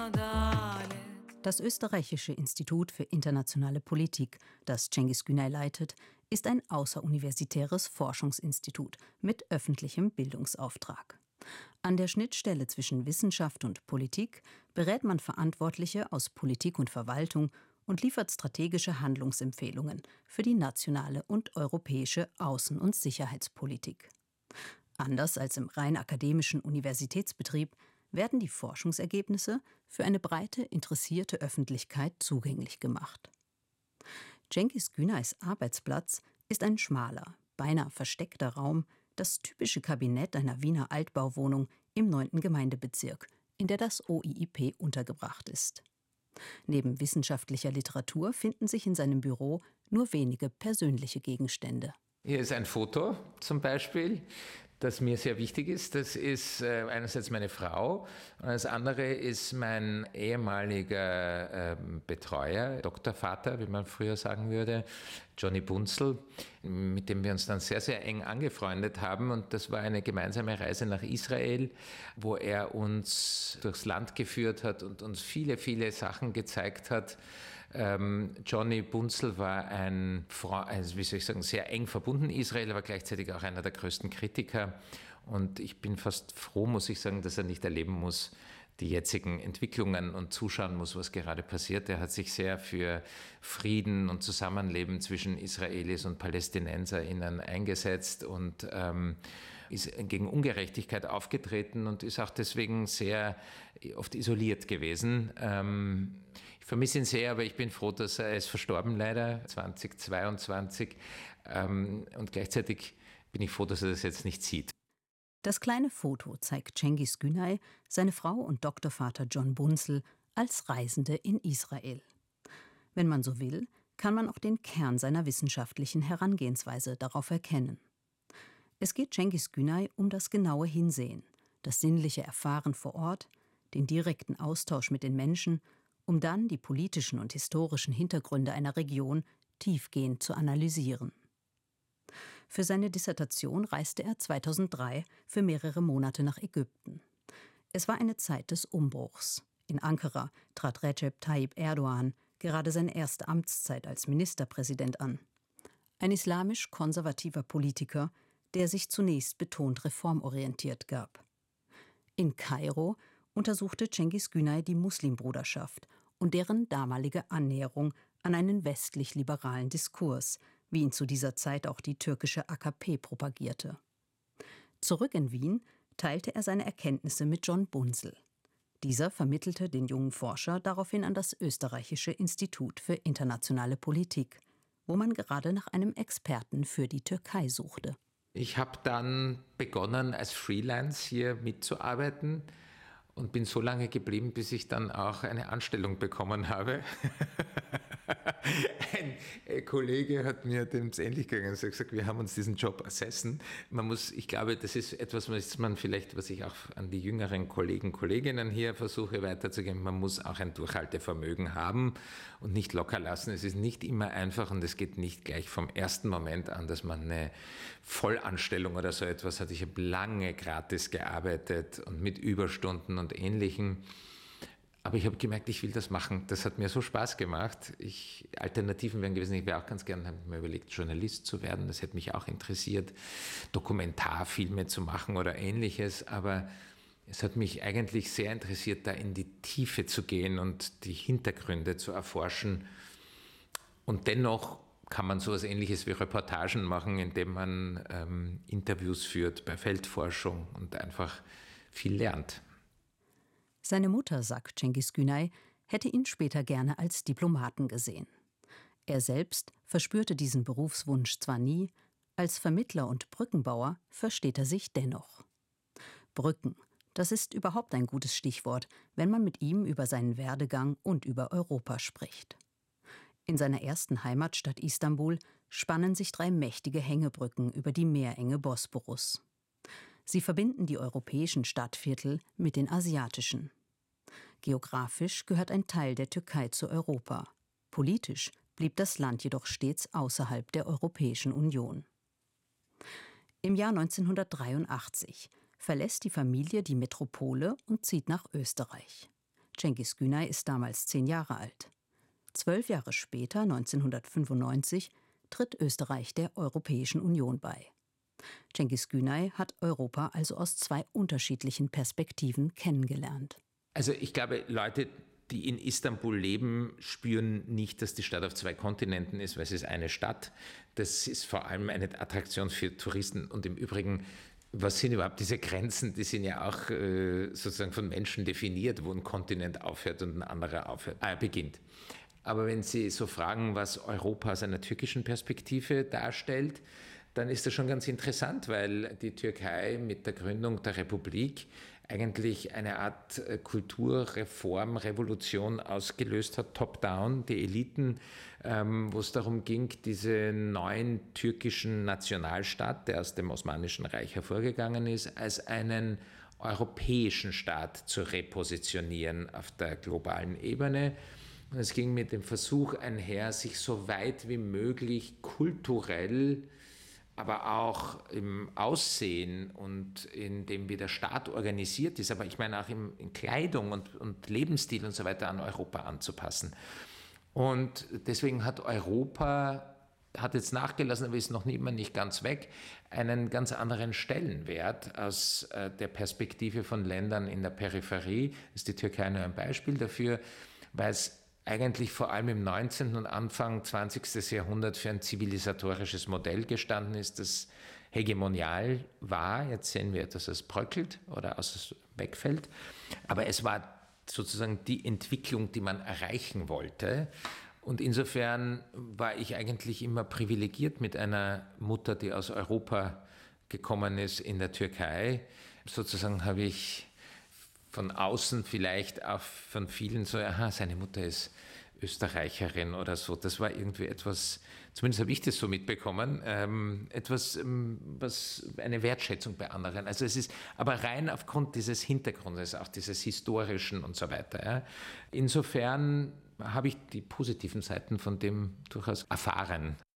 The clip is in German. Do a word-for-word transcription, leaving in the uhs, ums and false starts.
Das österreichische Institut für internationale Politik, das Cengiz Günay leitet, ist ein außeruniversitäres Forschungsinstitut mit öffentlichem Bildungsauftrag. An der Schnittstelle zwischen Wissenschaft und Politik berät man Verantwortliche aus Politik und Verwaltung und liefert strategische Handlungsempfehlungen für die nationale und europäische Außen- und Sicherheitspolitik. Anders als im rein akademischen Universitätsbetrieb werden die Forschungsergebnisse für eine breite, interessierte Öffentlichkeit zugänglich gemacht. Cengiz Günays Arbeitsplatz ist ein schmaler, beinahe versteckter Raum, das typische Kabinett einer Wiener Altbauwohnung im neunten Gemeindebezirk, in der das O I I P untergebracht ist. Neben wissenschaftlicher Literatur finden sich in seinem Büro nur wenige persönliche Gegenstände. Hier ist ein Foto zum Beispiel, das mir sehr wichtig ist. Das ist äh, einerseits meine Frau und das andere ist mein ehemaliger äh, Betreuer, Doktorvater, wie man früher sagen würde, Johnny Bunzel, mit dem wir uns dann sehr, sehr eng angefreundet haben. Und das war eine gemeinsame Reise nach Israel, wo er uns durchs Land geführt hat und uns viele, viele Sachen gezeigt hat. Ähm, Johnny Bunzel war ein, also wie soll ich sagen, sehr eng verbunden Israel, aber gleichzeitig auch einer der größten Kritiker. Und ich bin fast froh, muss ich sagen, dass er nicht erleben muss, die jetzigen Entwicklungen und zuschauen muss, was gerade passiert. Er hat sich sehr für Frieden und Zusammenleben zwischen Israelis und PalästinenserInnen eingesetzt und ähm, ist gegen Ungerechtigkeit aufgetreten und ist auch deswegen sehr oft isoliert gewesen. Ähm, ich vermisse ihn sehr, aber ich bin froh, dass er, er ist verstorben leider, zweitausendzweiundzwanzig. Ähm, und gleichzeitig bin ich froh, dass er das jetzt nicht sieht. Das kleine Foto zeigt Cengiz Günay, seine Frau und Doktorvater John Bunzel als Reisende in Israel. Wenn man so will, kann man auch den Kern seiner wissenschaftlichen Herangehensweise darauf erkennen. Es geht Cengiz Günay um das genaue Hinsehen, das sinnliche Erfahren vor Ort, den direkten Austausch mit den Menschen, um dann die politischen und historischen Hintergründe einer Region tiefgehend zu analysieren. Für seine Dissertation reiste er zweitausenddrei für mehrere Monate nach Ägypten. Es war eine Zeit des Umbruchs. In Ankara trat Recep Tayyip Erdogan gerade seine erste Amtszeit als Ministerpräsident an. Ein islamisch-konservativer Politiker, der sich zunächst betont reformorientiert gab. In Kairo untersuchte Cengiz Günay die Muslimbruderschaft und deren damalige Annäherung an einen westlich-liberalen Diskurs, wie ihn zu dieser Zeit auch die türkische A K P propagierte. Zurück in Wien teilte er seine Erkenntnisse mit John Bunzel. Dieser vermittelte den jungen Forscher daraufhin an das österreichische Institut für internationale Politik, wo man gerade nach einem Experten für die Türkei suchte. Ich habe dann begonnen, als Freelance hier mitzuarbeiten und bin so lange geblieben, bis ich dann auch eine Anstellung bekommen habe. Ein Kollege hat mir dem ähnlich gegangen und gesagt, wir haben uns diesen Job ersessen. Man muss, ich glaube, das ist etwas, was man vielleicht, was ich auch an die jüngeren Kollegen, Kolleginnen hier versuche weiterzugeben, man muss auch ein Durchhaltevermögen haben und nicht locker lassen. Es ist nicht immer einfach und es geht nicht gleich vom ersten Moment an, dass man eine Vollanstellung oder so etwas hat. Ich habe lange gratis gearbeitet und mit Überstunden und Ähnlichem. Aber ich habe gemerkt, ich will das machen. Das hat mir so Spaß gemacht. Ich, Alternativen wären gewesen, ich wäre auch ganz gerne, habe mir überlegt, Journalist zu werden. Das hätte mich auch interessiert, Dokumentarfilme zu machen oder Ähnliches. Aber es hat mich eigentlich sehr interessiert, da in die Tiefe zu gehen und die Hintergründe zu erforschen. Und dennoch kann man sowas Ähnliches wie Reportagen machen, indem man ähm, Interviews führt bei Feldforschung und einfach viel lernt. Seine Mutter, sagt Cengiz Günay, hätte ihn später gerne als Diplomaten gesehen. Er selbst verspürte diesen Berufswunsch zwar nie, als Vermittler und Brückenbauer versteht er sich dennoch. Brücken, das ist überhaupt ein gutes Stichwort, wenn man mit ihm über seinen Werdegang und über Europa spricht. In seiner ersten Heimatstadt Istanbul spannen sich drei mächtige Hängebrücken über die Meerenge Bosporus. Sie verbinden die europäischen Stadtviertel mit den asiatischen. Geografisch gehört ein Teil der Türkei zu Europa. Politisch blieb das Land jedoch stets außerhalb der Europäischen Union. Im Jahr neunzehnhundertdreiundachtzig verlässt die Familie die Metropole und zieht nach Österreich. Cengiz Günay ist damals zehn Jahre alt. Zwölf Jahre später, neunzehnhundertfünfundneunzig, tritt Österreich der Europäischen Union bei. Cengiz Günay hat Europa also aus zwei unterschiedlichen Perspektiven kennengelernt. Also ich glaube, Leute, die in Istanbul leben, spüren nicht, dass die Stadt auf zwei Kontinenten ist, weil es ist eine Stadt. Das ist vor allem eine Attraktion für Touristen. Und im Übrigen, was sind überhaupt diese Grenzen? Die sind ja auch äh, sozusagen von Menschen definiert, wo ein Kontinent aufhört und ein anderer aufhört, äh, beginnt. Aber wenn Sie so fragen, was Europa aus einer türkischen Perspektive darstellt, dann ist das schon ganz interessant, weil die Türkei mit der Gründung der Republik eigentlich eine Art Kulturreform, Revolution ausgelöst hat, top-down, die Eliten, ähm, wo es darum ging, diesen neuen türkischen Nationalstaat, der aus dem Osmanischen Reich hervorgegangen ist, als einen europäischen Staat zu repositionieren auf der globalen Ebene. Und es ging mit dem Versuch einher, sich so weit wie möglich kulturell, aber auch im Aussehen und in dem, wie der Staat organisiert ist, aber ich meine auch in, in Kleidung und, und Lebensstil und so weiter an Europa anzupassen. Und deswegen hat Europa, hat jetzt nachgelassen, aber ist noch immer nicht ganz weg, einen ganz anderen Stellenwert aus äh, der Perspektive von Ländern in der Peripherie. Ist die Türkei nur ein Beispiel dafür, weil es eigentlich vor allem im neunzehnten und Anfang zwanzigsten Jahrhundert für ein zivilisatorisches Modell gestanden ist, das hegemonial war. Jetzt sehen wir, dass es bröckelt oder aus wegfällt. Aber es war sozusagen die Entwicklung, die man erreichen wollte. Und insofern war ich eigentlich immer privilegiert mit einer Mutter, die aus Europa gekommen ist, in der Türkei. Sozusagen habe ich von außen vielleicht auch von vielen so, aha, seine Mutter ist Österreicherin oder so. Das war irgendwie etwas, zumindest habe ich das so mitbekommen, ähm, etwas, ähm, was eine Wertschätzung bei anderen. Also es ist aber rein aufgrund dieses Hintergrundes, auch dieses historischen und so weiter. Ja. Insofern habe ich die positiven Seiten von dem durchaus erfahren.